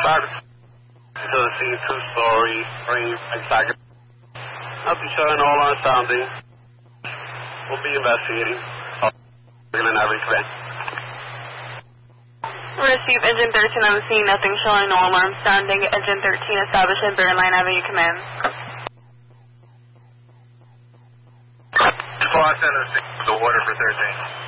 to the scene, two-story, frame, exactly. I'll be showing all on sounding. We'll be investigating. Receive engine 13 on the scene, nothing showing, no alarm sounding. Engine 13 established in Bearline Avenue, command. Center, the order for 13.